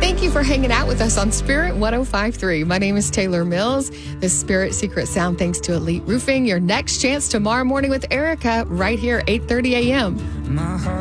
Thank you for hanging out with us on Spirit 105.3. My name is Taylor Mills. The Spirit Secret Sound thanks to Elite Roofing. Your next chance tomorrow morning with Erica right here, 8:30 a.m.